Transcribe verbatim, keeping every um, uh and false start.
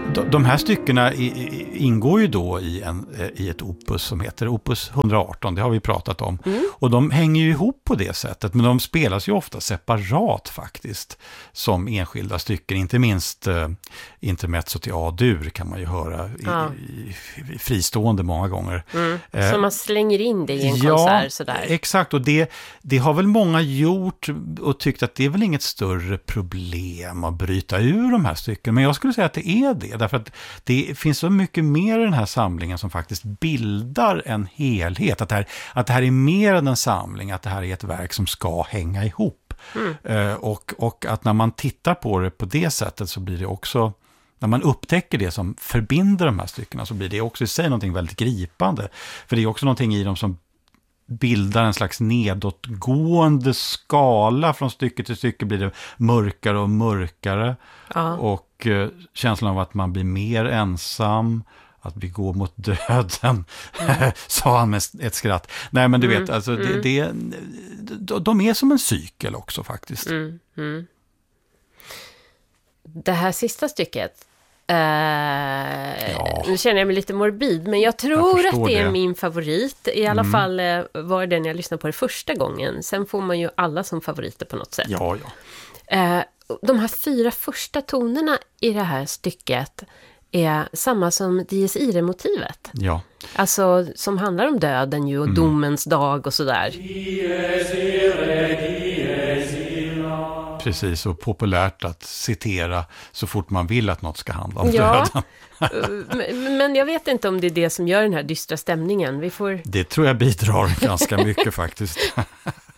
De här styckena ingår ju då i, en, i ett opus som heter Opus hundraarton, det har vi pratat om. Mm. Och de hänger ju ihop på det sättet, men de spelas ju ofta separat faktiskt, som enskilda stycken. Inte minst eh, intermezzo till A-dur kan man ju höra i, ja. i, i fristående många gånger. Mm. Eh, så man slänger in det i en ja, konsert sådär. Exakt, och det, det har väl många gjort och tyckt att det är väl inget större problem att bryta ur de här stycken. Men jag skulle säga att det är det. Därför att det finns så mycket mer i den här samlingen som faktiskt bildar en helhet. Att det här, att det här är mer än en samling, att det här är ett verk som ska hänga ihop. Mm. Uh, och, och att när man tittar på det på det sättet så blir det också, när man upptäcker det som förbinder de här styckena, så blir det också i sig någonting väldigt gripande. För det är också någonting i dem som bildar en slags nedåtgående skala. Från stycke till stycke blir det mörkare och mörkare. Ja. Och eh, känslan av att man blir mer ensam, att vi går mot döden, mm. sa han med ett skratt. Nej, men du mm. vet, alltså, mm. det, det, de är som en cykel också faktiskt. Mm. Mm. Det här sista stycket, Uh, ja. Nu känner jag mig lite morbid, men jag tror jag att det är det. Min favorit. I alla mm. fall uh, var det den jag lyssnade på det första gången. Sen får man ju alla som favoriter på något sätt. Ja, ja. Uh, de här fyra första tonerna i det här stycket är samma som Dies Irae-motivet. Ja. Alltså som handlar om döden ju och mm. domens dag och sådär. Dies irae, dies irae. Precis, och populärt att citera så fort man vill att något ska handla om ja, döden. Men jag vet inte om det är det som gör den här dystra stämningen. Vi får... Det tror jag bidrar ganska mycket faktiskt.